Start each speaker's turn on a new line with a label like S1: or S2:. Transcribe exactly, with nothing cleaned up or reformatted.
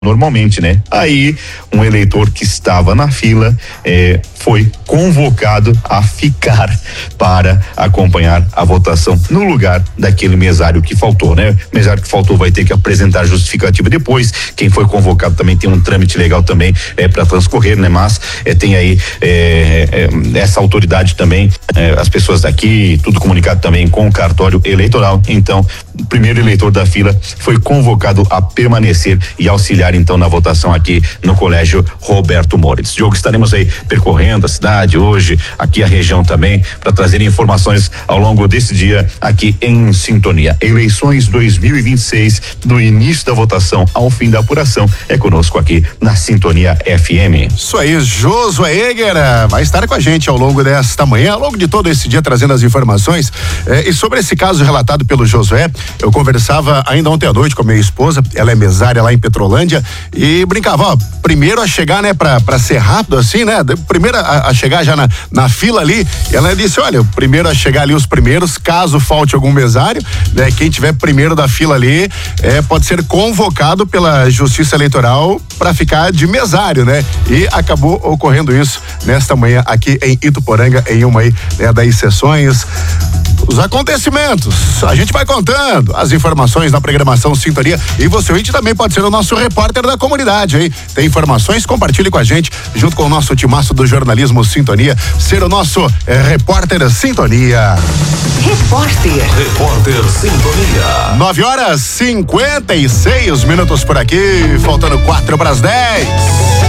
S1: normalmente, né? Aí um eleitor que estava na fila eh, foi convocado a ficar para acompanhar a votação no lugar daquele mesário que faltou, né? O mesário que faltou vai ter que apresentar justificativa depois. Quem foi convocado também tem um trâmite legal também eh, para transcorrer, né? Mas eh, tem aí eh, eh, essa autoridade também, eh, as pessoas daqui, tudo comunicado também com o cartório eleitoral. Então, o primeiro eleitor da fila foi convocado a permanecer e auxiliar então na votação aqui no Colégio Roberto Moritz. Diogo, estaremos aí percorrendo a cidade hoje, aqui a região também, para trazer informações ao longo desse dia aqui em Sintonia. Eleições dois mil e vinte e seis, do início da votação ao fim da apuração, é conosco aqui na Sintonia F M.
S2: Isso aí, Josué Eger vai estar com a gente ao longo desta manhã, ao longo de todo esse dia, trazendo as informações. Eh, e sobre esse caso relatado pelo Josué, eu conversava ainda ontem à noite com a minha esposa, ela é mesária lá em Petrolândia, e brincava, ó, primeiro a chegar, né, pra, pra ser rápido assim, né, primeiro a, a chegar já na, na fila ali, ela disse, olha, o primeiro a chegar ali, os primeiros, caso falte algum mesário, né, quem tiver primeiro da fila ali, é, pode ser convocado pela Justiça Eleitoral para ficar de mesário, né, e acabou ocorrendo isso nesta manhã aqui em Ituporanga, em uma aí, né, das sessões. Os acontecimentos, a gente vai contando as informações na programação Sintonia, e você, ouvinte, também pode ser o nosso repórter da comunidade, hein? Tem informações? Compartilhe com a gente, junto com o nosso timaço do jornalismo Sintonia, ser o nosso eh, repórter Sintonia.
S3: Repórter.
S4: Repórter Sintonia.
S2: nove horas cinquenta e seis minutos por aqui, faltando quatro para as dez.